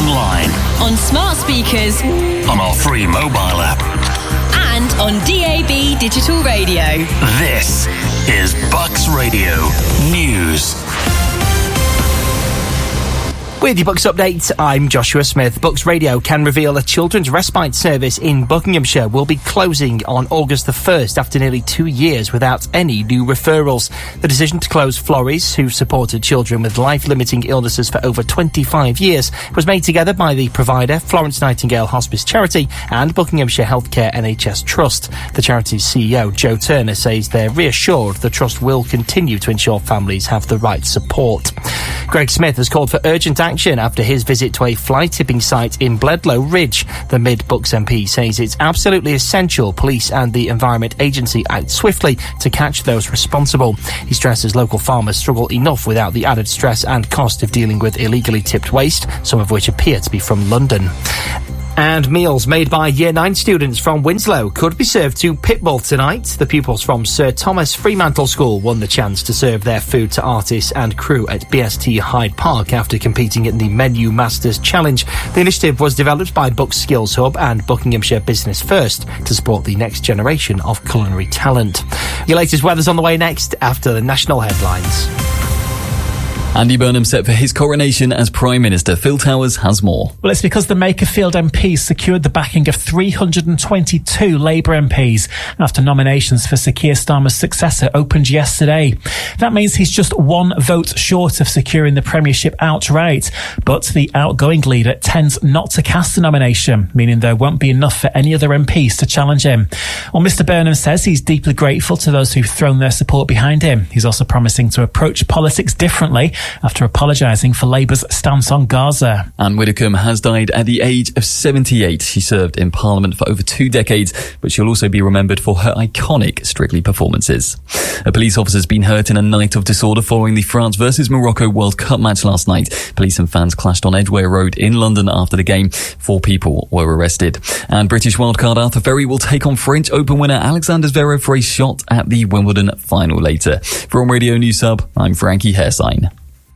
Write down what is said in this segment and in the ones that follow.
online, on smart speakers, on our free mobile app, and on DAB digital radio. This is Bucks Radio News. With your Bucks update, I'm Joshua Smith. Bucks Radio can reveal a children's respite service in Buckinghamshire will be closing on August the 1st after nearly 2 years without any new referrals. The decision to close Florries, who've supported children with life-limiting illnesses for over 25 years, was made together by the provider, Florence Nightingale Hospice Charity, and Buckinghamshire Healthcare NHS Trust. The charity's CEO, Joe Turner, says they're reassured the trust will continue to ensure families have the right support. Greg Smith has called for urgent action after his visit to a fly tipping site in Bledlow Ridge. The Mid-Bucks MP says it's absolutely essential police and the Environment Agency act swiftly to catch those responsible. He stresses local farmers struggle enough without the added stress and cost of dealing with illegally tipped waste, some of which appear to be from London. And meals made by Year 9 students from Winslow could be served to Pitbull tonight. The pupils from Sir Thomas Fremantle School won the chance to serve their food to artists and crew at BST Hyde Park after competing in the Menu Masters Challenge. The initiative was developed by Bucks Skills Hub and Buckinghamshire Business First to support the next generation of culinary talent. Your latest weather's on the way next after the national headlines. Andy Burnham set for his coronation as Prime Minister. Phil Towers has more. Well, it's because the Makerfield MPs secured the backing of 322 Labour MPs after nominations for Sir Keir Starmer's successor opened yesterday. That means he's just one vote short of securing the Premiership outright. But the outgoing leader tends not to cast a nomination, meaning there won't be enough for any other MPs to challenge him. Well, Mr Burnham says he's deeply grateful to those who've thrown their support behind him. He's also promising to approach politics differently after apologising for Labour's stance on Gaza. Anne Widdecombe has died at the age of 78. She served in Parliament for over 2 decades, but she'll also be remembered for her iconic Strictly performances. A police officer's been hurt in a night of disorder following the France versus Morocco World Cup match last night. Police and fans clashed on Edgware Road in London after the game. 4 people were arrested. And British wildcard Arthur Ferry will take on French Open winner Alexander Zverev for a shot at the Wimbledon final later. From Radio News Hub, I'm Frankie Hairsign.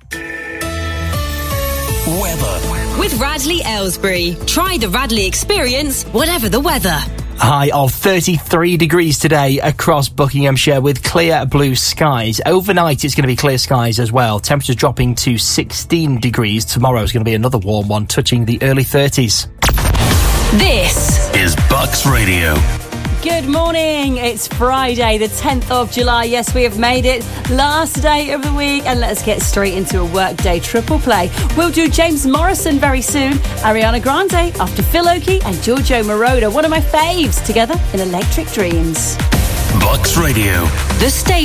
Weather. With Radley Aylesbury. Try the Radley experience, whatever the weather. High of 33 degrees today across Buckinghamshire with clear blue skies. Overnight it's going to be clear skies as well. Temperatures dropping to 16 degrees. Tomorrow is going to be another warm one, touching the early 30s. This is Bucks Radio. Good morning. It's Friday, the 10th of July. Yes, we have made it. Last day of the week. And let's get straight into a workday triple play. We'll do James Morrison very soon, Ariana Grande after Phil Oakey and Giorgio Moroder, one of my faves, together in Electric Dreams. Bucks Radio. The station.